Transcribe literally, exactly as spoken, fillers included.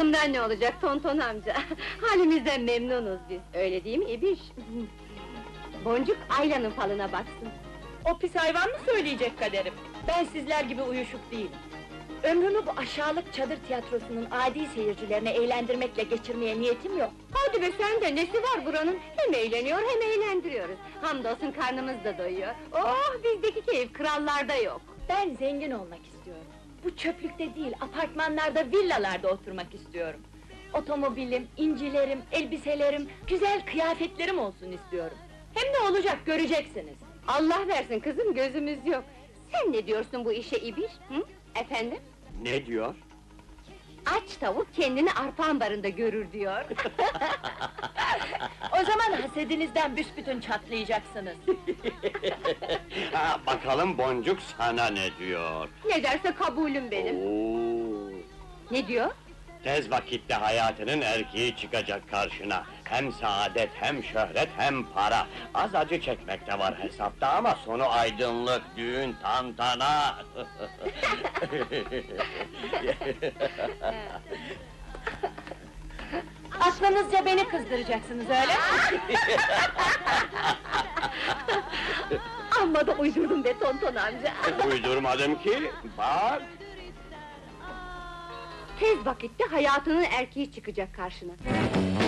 Bundan ne olacak Tonton amca? Halimizden memnunuz biz, öyle değil mi İbiş? Boncuk Ayla'nın falına baksın. O pis hayvan mı söyleyecek kaderim? Ben sizler gibi uyuşuk değilim. Ömrümü bu aşağılık çadır tiyatrosunun adi seyircilerini eğlendirmekle geçirmeye niyetim yok. Hadi be sen de, nesi var buranın? Hem eğleniyor hem eğlendiriyoruz. Hamdolsun karnımız da doyuyor. Oh, bizdeki keyif krallarda yok. Ben zengin olmak istiyorum. Bu çöplükte değil, apartmanlarda, villalarda oturmak istiyorum. Otomobilim, incilerim, elbiselerim, güzel kıyafetlerim olsun istiyorum. Hem ne olacak göreceksiniz. Allah versin kızım, gözümüz yok. Sen ne diyorsun bu işe İbiş? Hı? Efendim? Ne diyor? Aç tavuk kendini arpa ambarında görür diyor. O zaman hasedinizden büsbütün çatlayacaksınız. Ha, bakalım Boncuk sana ne diyor? Ne derse kabulüm benim. Oo, Ne diyor? tez vakitte hayatının erkeği çıkacak karşına. Hem saadet, hem şöhret, hem para. Az acı çekmekte var hesapta ama sonu aydınlık, düğün, tantana. Aklınızca beni kızdıracaksınız öyle mi? Amma da uydurdum be Tonton amca. Uydurmadım ki, bak! Tez vakitte hayatının erkeği çıkacak karşına.